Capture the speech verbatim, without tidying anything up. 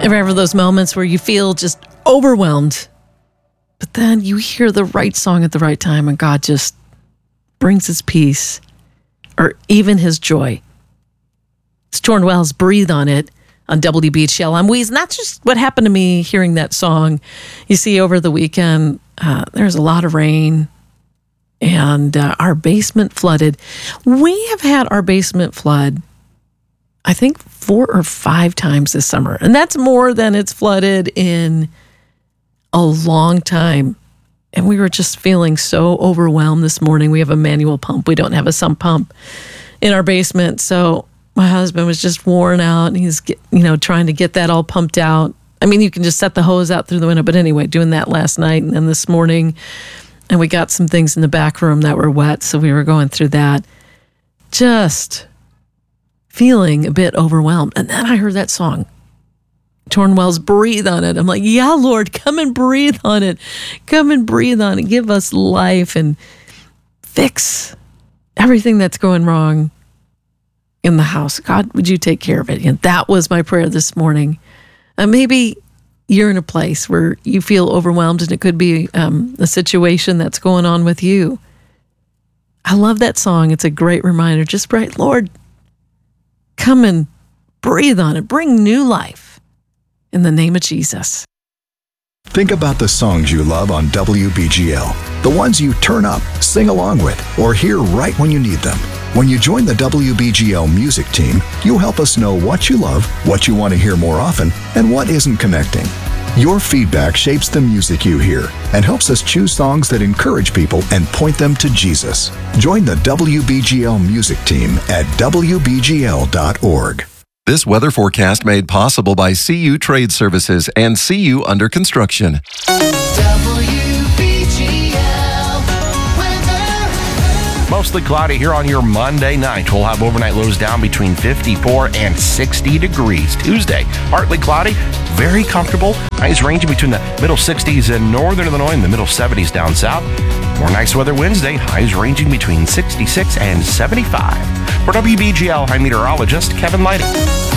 Ever have those moments where you feel just overwhelmed, but then you hear the right song at the right time and God just brings his peace or even his joy? It's Torn Wells, Breathe on It on W B G L. I'm Weez, and that's just what happened to me hearing that song. You see, over the weekend, uh, there's a lot of rain and uh, our basement flooded. We have had our basement flood, I think, four or five times this summer. And that's more than it's flooded in a long time. And we were just feeling so overwhelmed this morning. We have a manual pump. We don't have a sump pump in our basement. So my husband was just worn out, and he's, you know, trying to get that all pumped out. I mean, you can just set the hose out through the window. But anyway, doing that last night and then this morning. And we got some things in the back room that were wet. So we were going through that. Just feeling a bit overwhelmed. And then I heard that song, Torn Wells, Breathe on It. I'm like, yeah, Lord, come and breathe on it. Come and breathe on it. Give us life and fix everything that's going wrong in the house. God, would you take care of it? And that was my prayer this morning. Uh, maybe you're in a place where you feel overwhelmed, and it could be um, a situation that's going on with you. I love that song. It's a great reminder. Just pray, Lord, come and breathe on it. Bring new life in the name of Jesus. Think about the songs you love on W B G L, the ones you turn up, sing along with, or hear right when you need them. When you join the W B G L music team, you'll help us know what you love, what you want to hear more often, and what isn't connecting. Your feedback shapes the music you hear and helps us choose songs that encourage people and point them to Jesus. Join the W B G L music team at W B G L dot org. This weather forecast made possible by C U Trade Services and C U Under Construction. W B G L weather. Mostly cloudy here on your Monday night. We'll have overnight lows down between fifty-four and sixty degrees. Tuesday, partly cloudy, very comfortable. Highs ranging between the middle sixties in northern Illinois and the middle seventies down south. More nice weather Wednesday, highs ranging between sixty-six and seventy-five. For W B G L, I'm meteorologist Kevin Lighting.